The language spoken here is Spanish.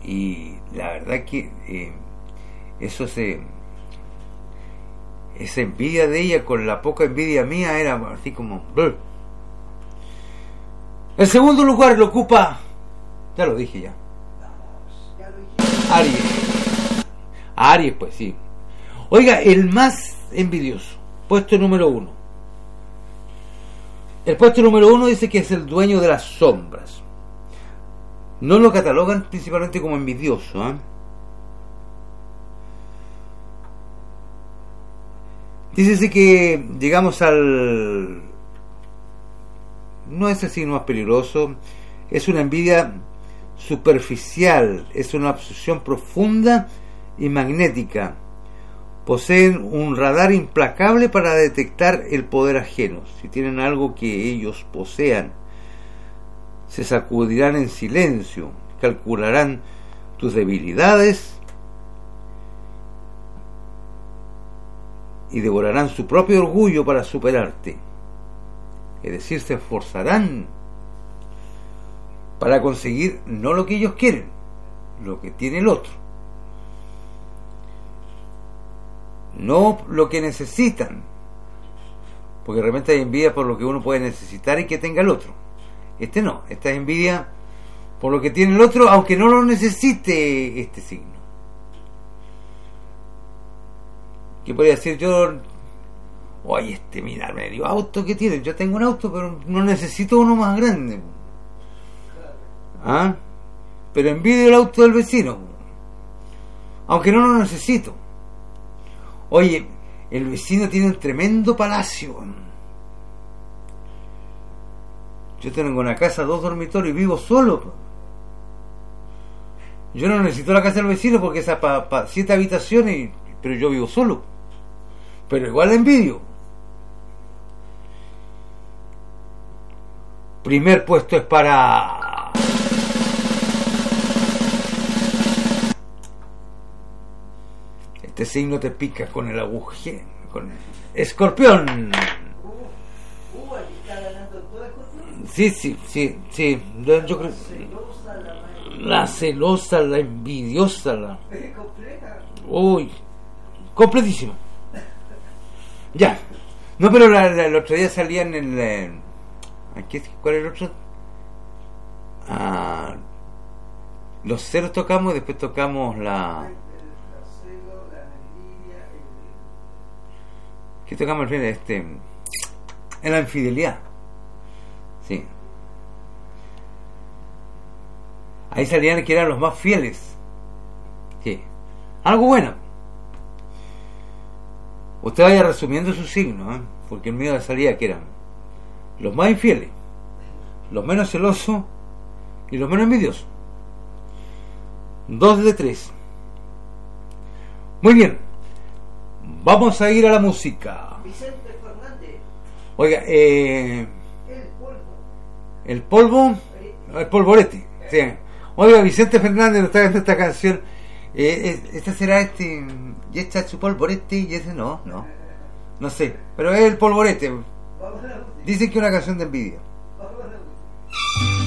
Y la verdad que eso esa envidia de ella con la poca envidia mía era así como... El segundo lugar lo ocupa, ya lo dije ya, Aries, pues sí. Oiga, el más envidioso, puesto número 1. El puesto número 1 dice que es el dueño de las sombras. No lo catalogan principalmente como envidioso, ¿eh? Dícese que llegamos al... No es el signo más peligroso, es una envidia superficial, es una obsesión profunda y magnética. Poseen un radar implacable para detectar el poder ajeno. Si tienen algo que ellos posean, se sacudirán en silencio, calcularán tus debilidades y devorarán su propio orgullo para superarte. Es decir, se esforzarán para conseguir no lo que ellos quieren, lo que tiene el otro, no lo que necesitan, porque de repente hay envidia por lo que uno puede necesitar y que tenga el otro. No, esta es envidia por lo que tiene el otro, aunque no lo necesite este signo. ¿Qué podría decir yo? Oye, mira, me dio auto que tiene. Yo tengo un auto, pero no necesito uno más grande. ¿Ah? Pero envidio el auto del vecino, aunque no lo necesito. Oye, el vecino tiene un tremendo palacio. Yo tengo una casa, 2 dormitorios y vivo solo. Yo no necesito la casa del vecino porque es para 7 habitaciones, pero yo vivo solo. Pero igual la envidio. Primer puesto es para... Este signo te pica con el agujero, con el Escorpión. Sí. Yo creo la celosa, la envidiosa, la... Uy, completísima. Ya. No, pero el otro día salían en el... ¿Cuál es el otro? Los celos tocamos y después tocamos la... ¿Qué tocamos al final? En la infidelidad. Sí. Ahí salían que eran los más fieles. Sí. Algo bueno. Usted vaya resumiendo su signo, ¿eh? Porque el mío salía que eran los más infieles, los menos celosos y los menos envidiosos. 2 de 3. Muy bien. Vamos a ir a la música. Vicente Fernández. Oiga, El polvo. el polvorete. Sí. Oiga, Vicente Fernández nos está cantando esta canción. Esta será y esta es su polvorete y ese no sé, pero es el polvorete. Dicen que es una canción de envidia. Vamos a la música.